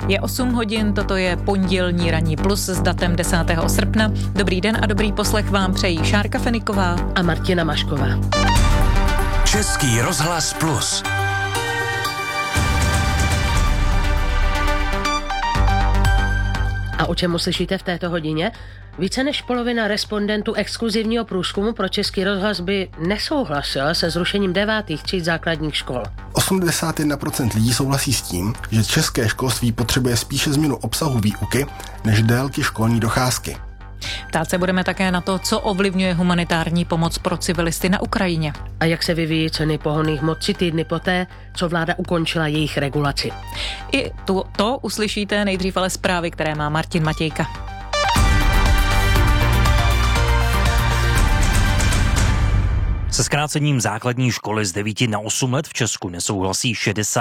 Je 8 hodin, toto je pondělní ranní plus s datem 10. srpna. Dobrý den a dobrý poslech vám přejí Šárka Feniková a Martina Mašková. Český rozhlas plus. A o čem slyšíte v této hodině? Více než polovina respondentů exkluzivního průzkumu pro Český rozhlas by nesouhlasila se zrušením 9. tříd základních škol. 81% lidí souhlasí s tím, že české školství potřebuje spíše změnu obsahu výuky než délky školní docházky. Ptát se budeme také na to, co ovlivňuje humanitární pomoc pro civilisty na Ukrajině. A jak se vyvíjí ceny pohonných hmot 3 týdny poté, co vláda ukončila jejich regulaci. I to uslyšíte nejdřív, ale zprávy, které má Martin Matějka. Se zkrácením základní školy z 9 na 8 let v Česku nesouhlasí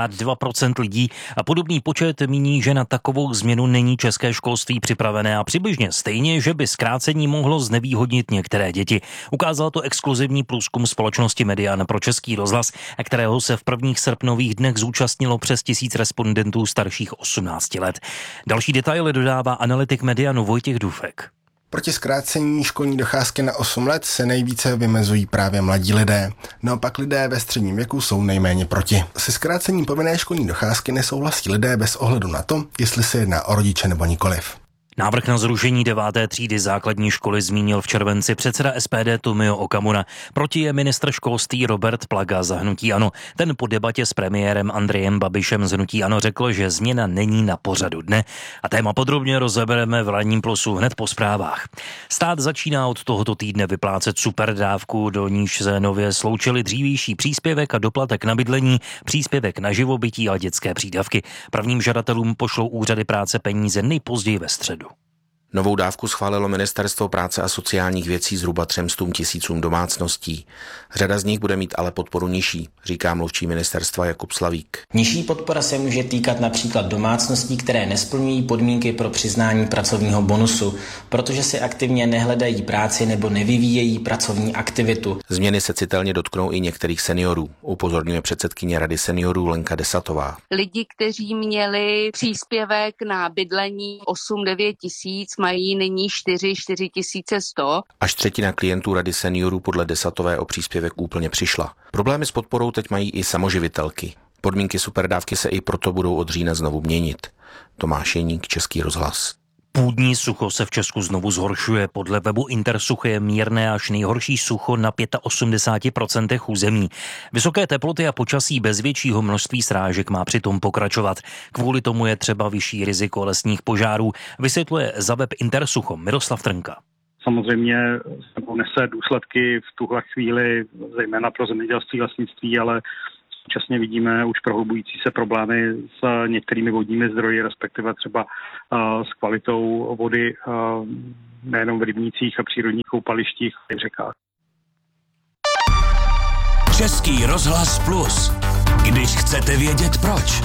62% lidí a podobný počet míní, že na takovou změnu není české školství připravené a přibližně stejně, že by zkrácení mohlo znevýhodnit některé děti. Ukázal to exkluzivní průzkum společnosti Median pro Český rozhlas, kterého se v prvních srpnových dnech zúčastnilo přes 1000 respondentů starších 18 let. Další detaily dodává analytik Medianu Vojtěch Dufek. Proti zkrácení školní docházky na 8 let se nejvíce vymezují právě mladí lidé. Naopak lidé ve středním věku jsou nejméně proti. Se zkrácením povinné školní docházky nesouhlasí lidé bez ohledu na to, jestli se jedná o rodiče nebo nikoliv. Návrh na zrušení 9. třídy základní školy zmínil v červenci předseda SPD Tomio Okamura. Proti je ministr školství Robert Plaga za hnutí ANO. Ten po debatě s premiérem Andrejem Babišem z hnutí ANO řekl, že změna není na pořadu dne. A téma podrobně rozebereme v ranním plusu hned po zprávách. Stát začíná od tohoto týdne vyplácet superdávku, do níž se nově sloučili dřívější příspěvek a doplatek na bydlení, příspěvek na živobytí a dětské přídavky. Prvním žadatelům pošlou úřady práce peníze nejpozději ve středu. Novou dávku schválilo Ministerstvo práce a sociálních věcí zhruba 300 000 domácností. Řada z nich bude mít ale podporu nižší, říká mluvčí ministerstva Jakub Slavík. Nižší podpora se může týkat například domácností, které nesplňují podmínky pro přiznání pracovního bonusu, protože si aktivně nehledají práci nebo nevyvíjejí pracovní aktivitu. Změny se citelně dotknou i některých seniorů, upozorňuje předsedkyně Rady seniorů Lenka Desatová. Lidi, kteří měli příspěvek na bydlení 8-9 tisíc, mají nyní 4 100. Až třetina klientů Rady seniorů podle Desatové o příspěvek úplně přišla. Problémy s podporou teď mají i samoživitelky. Podmínky superdávky se i proto budou od října znovu měnit. Tomáš Jeník, Český rozhlas. Půdní sucho se v Česku znovu zhoršuje. Podle webu Intersucho je mírné až nejhorší sucho na 85% území. Vysoké teploty a počasí bez většího množství srážek má přitom pokračovat. Kvůli tomu je třeba vyšší riziko lesních požárů, vysvětluje za web Intersucho Miroslav Trnka. Samozřejmě nese důsledky v tuhle chvíli, zejména pro zemědělství, lesnictví, ale současně vidíme už prohlubující se problémy s některými vodními zdroji, respektive třeba s kvalitou vody nejenom v rybnících a přírodních koupalištích a řekách. Český rozhlas plus. Když chcete vědět proč.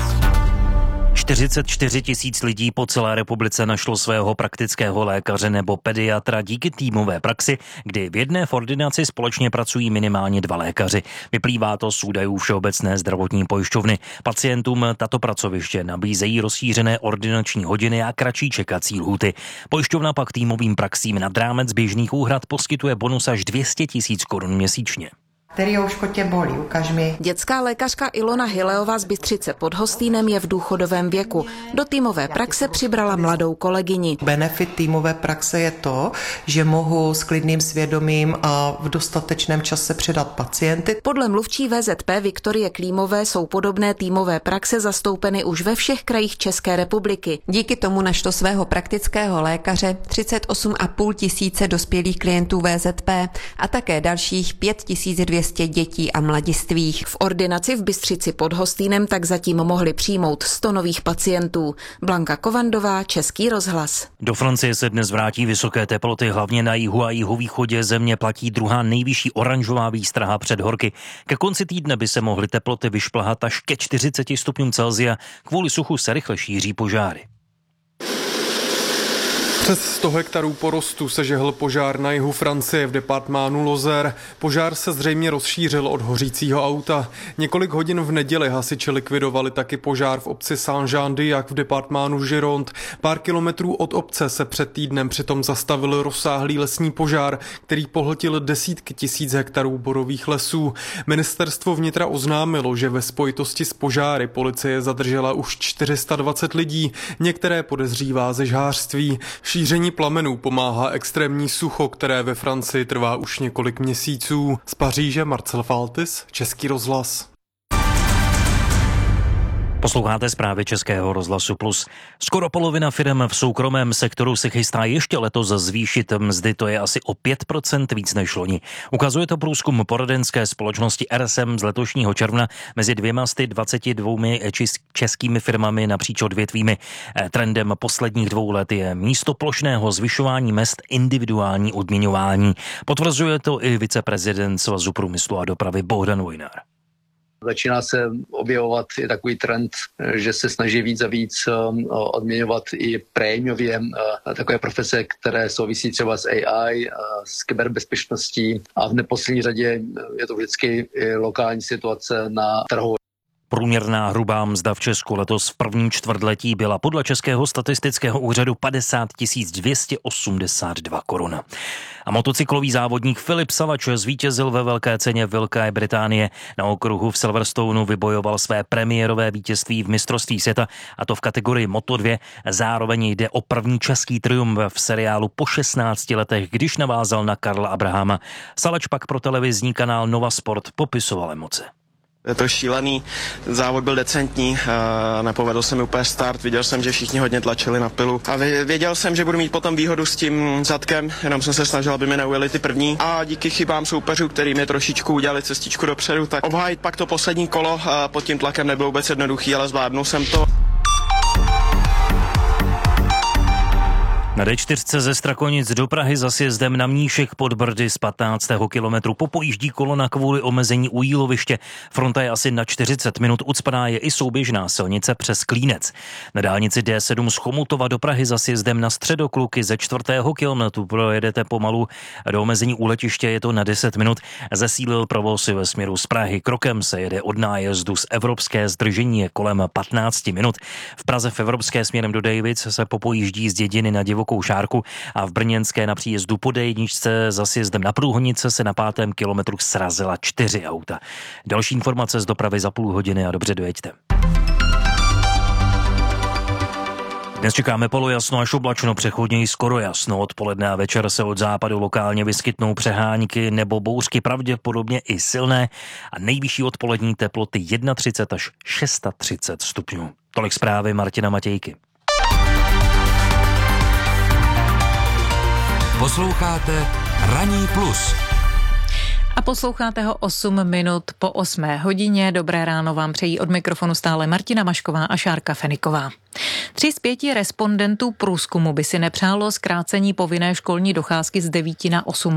44 000 lidí po celé republice našlo svého praktického lékaře nebo pediatra díky týmové praxi, kdy v jedné ordinaci společně pracují minimálně 2 lékaři. Vyplývá to z údajů Všeobecné zdravotní pojišťovny. Pacientům tato pracoviště nabízejí rozšířené ordinační hodiny a kratší čekací lhůty. Pojišťovna pak týmovým praxím nad rámec běžných úhrad poskytuje bonus až 200 000 korun měsíčně. Teriouško, tě bolí, ukaž mi. Dětská lékařka Ilona Hilejová z Bystřice pod Hostýnem je v důchodovém věku. Do týmové praxe přibrala mladou kolegyni. Benefit týmové praxe je to, že mohu s klidným svědomím a v dostatečném čase předat pacienty. Podle mluvčí VZP Viktorie Klímové jsou podobné týmové praxe zastoupeny už ve všech krajích České republiky. Díky tomu našlo svého praktického lékaře 38,5 tisíce dospělých klientů VZP a také dalších 5200 dětí a mladistvých. V ordinaci v Bystřici pod Hostýnem tak zatím mohli přijmout 100 nových pacientů. Blanka Kovandová, Český rozhlas. Do Francie se dnes vrátí vysoké teploty, hlavně na jihu a jihovýchodě země platí druhá nejvyšší oranžová výstraha před horky. Ke konci týdne by se mohly teploty vyšplhat až ke 40 stupňům Celsia. Kvůli suchu se rychle šíří požáry. Přes 100 hektarů porostu se žehl požár na jihu Francie v departmánu Lozère. Požár se zřejmě rozšířil od hořícího auta. Několik hodin v neděli hasiči likvidovali taky požár v obci Saint-Jean-d'Yac v departmánu Gironde. Pár kilometrů od obce se před týdnem přitom zastavil rozsáhlý lesní požár, který pohltil desítky tisíc hektarů borových lesů. Ministerstvo vnitra oznámilo, že ve spojitosti s požáry policie zadržela už 420 lidí, některé podezřívá ze žhářství. Šíření plamenů pomáhá extrémní sucho, které ve Francii trvá už několik měsíců. Z Paříže Marcel Faltis, Český rozhlas. Posloucháte zprávy Českého rozhlasu Plus. Skoro polovina firem v soukromém sektoru se chystá ještě letos zvýšit mzdy, to je asi o 5% víc než loni. Ukazuje to průzkum poradenské společnosti RSM z letošního června mezi 222 českými firmami napříč odvětvími. Trendem posledních 2 let je místo plošného zvyšování mezd individuální odměňování. Potvrzuje to i viceprezident Svazu průmyslu a dopravy Bohdan Vojnár. Začíná se objevovat i takový trend, že se snaží víc a víc odměňovat i prémiově takové profese, které souvisí třeba s AI, s kyberbezpečností a v neposlední řadě je to vždycky i lokální situace na trhu. Průměrná hrubá mzda v Česku letos v prvním čtvrtletí byla podle Českého statistického úřadu 50 282 korun. A motocyklový závodník Filip Salač zvítězil ve velké ceně Velké Británie. Na okruhu v Silverstoneu vybojoval své premiérové vítězství v mistrovství světa, a to v kategorii Moto2. Zároveň jde o první český triumf v seriálu po 16 letech, když navázal na Karla Abrahama. Salač pak pro televizní kanál Nova Sport popisoval emoce. Je to šílený, závod byl decentní, nepovedl se mi úplně start, viděl jsem, že všichni hodně tlačili na pilu a věděl jsem, že budu mít potom výhodu s tím zadkem, jenom jsem se snažil, aby mi neujeli ty první a díky chybám soupeřů, který mi trošičku udělali cestičku dopředu, tak obhájit pak to poslední kolo pod tím tlakem nebylo vůbec jednoduchý, ale zvládnul jsem to. Na D4 ze Strakonic do Prahy za sjezdem na Mníšek pod Brdy z 15. kilometru popojíždí kolona kvůli omezení u jíloviště. Fronta je asi na 40 minut, ucpaná je i souběžná silnice přes Klínec. Na dálnici D7 z Chomutova do Prahy za sjezdem na Středokluky ze 4. kilometru projedete pomalu. Do omezení u letiště je to na 10 minut. Zesílil provoz ve směru z Prahy. Krokem se jede od nájezdu z Evropské, zdržení je kolem 15 minut. V Praze v Evropské směrem do Dejvic se popojíždí z Dědiny na Divokou Šárku a v Brněnské na příjezdu po D1 za sjezdem na Průhonice se na 5. kilometru srazila 4 auta. Další informace z dopravy za půl hodiny a dobře dojeďte. Dnes čekáme polojasno až oblačno, přechodně skoro jasno. Odpoledne a večer se od západu lokálně vyskytnou přehánky nebo bouřky, pravděpodobně i silné, a nejvyšší odpolední teploty 31 až 36 stupňů. Tolik zprávy Martina Matějky. Posloucháte Ranní plus. A posloucháte ho 8 minut po 8 hodině. Dobré ráno vám přejí od mikrofonu stále Martina Mašková a Šárka Feniková. 3 z 5 respondentů průzkumu by si nepřálo zkrácení povinné školní docházky z 9 na 8